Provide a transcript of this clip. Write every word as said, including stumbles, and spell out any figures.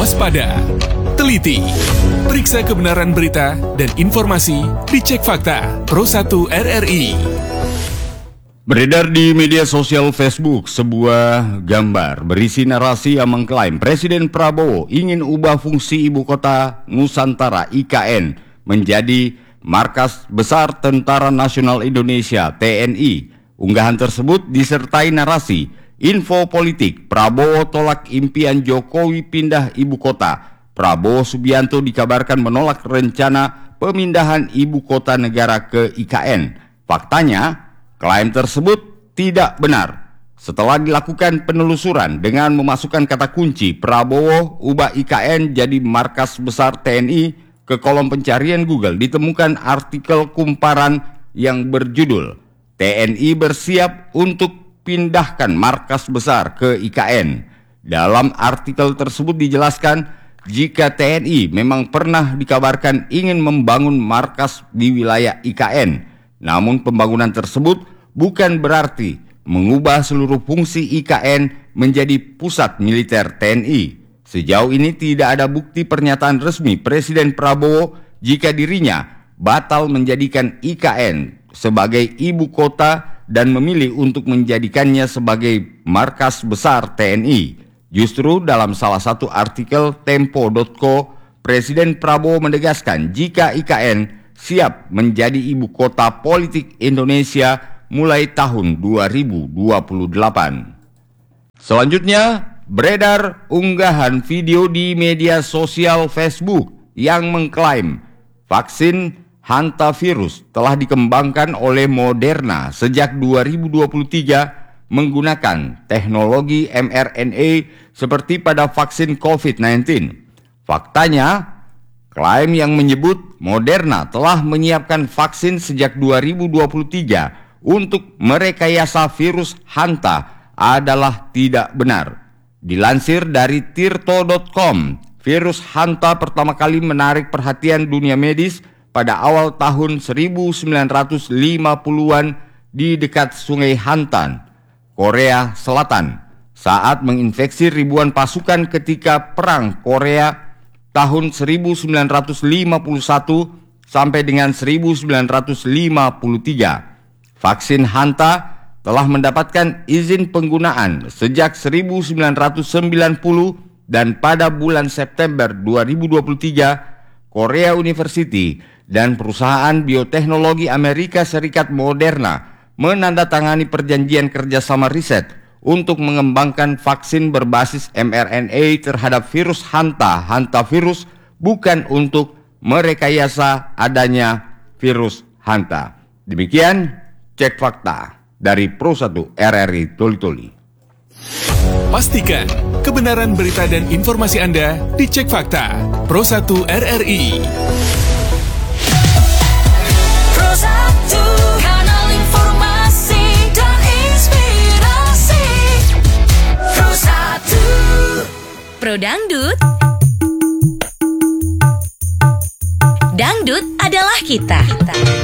waspada, teliti, periksa kebenaran berita dan informasi dicek fakta Pro satu R R I. Beredar di media sosial Facebook sebuah gambar berisi narasi yang mengklaim Presiden Prabowo ingin ubah fungsi ibu kota Nusantara I K N menjadi Markas Besar Tentara Nasional Indonesia T N I. Unggahan tersebut disertai narasi info politik, Prabowo tolak impian Jokowi pindah ibu kota. Prabowo Subianto dikabarkan menolak rencana pemindahan ibu kota negara ke I K N. Faktanya, klaim tersebut tidak benar. Setelah dilakukan penelusuran dengan memasukkan kata kunci Prabowo ubah I K N jadi Markas Besar T N I ke kolom pencarian Google, ditemukan artikel kumparan yang berjudul T N I bersiap untuk pindahkan markas besar ke I K N. Dalam artikel tersebut dijelaskan jika T N I memang pernah dikabarkan ingin membangun markas di wilayah I K N. Namun pembangunan tersebut bukan berarti mengubah seluruh fungsi I K N menjadi pusat militer T N I. Sejauh ini tidak ada bukti pernyataan resmi Presiden Prabowo jika dirinya batal menjadikan I K N sebagai ibu kota dan memilih untuk menjadikannya sebagai markas besar T N I. Justru dalam salah satu artikel tempo titik co, Presiden Prabowo menegaskan jika I K N siap menjadi ibu kota politik Indonesia mulai tahun dua ribu dua puluh delapan. Selanjutnya, beredar unggahan video di media sosial Facebook yang mengklaim vaksin hantavirus telah dikembangkan oleh Moderna sejak dua ribu dua puluh tiga menggunakan teknologi M R N A seperti pada vaksin covid sembilan belas. Faktanya, klaim yang menyebut Moderna telah menyiapkan vaksin sejak dua ribu dua puluh tiga untuk merekayasa virus hanta adalah tidak benar. Dilansir dari tirto titik com, virus hanta pertama kali menarik perhatian dunia medis pada awal tahun seribu sembilan ratus lima puluhan di dekat Sungai Hantan, Korea Selatan, saat menginfeksi ribuan pasukan ketika Perang Korea tahun seribu sembilan ratus lima puluh satu sampai dengan seribu sembilan ratus lima puluh tiga. Vaksin hanta telah mendapatkan izin penggunaan sejak seribu sembilan ratus sembilan puluh dan pada bulan September dua ribu dua puluh tiga, Korea University dan perusahaan bioteknologi Amerika Serikat Moderna menandatangani perjanjian kerjasama riset untuk mengembangkan vaksin berbasis M R N A terhadap virus hanta, hantavirus, bukan untuk merekayasa adanya virus hanta. Demikian cek fakta dari Pro satu R R I Toli-Toli. Pastikan kebenaran berita dan informasi Anda dicek fakta Pro satu R R I. Pro satu, kanal informasi dan inspirasi. Pro satu. Pro Dangdut. Dangdut adalah kita.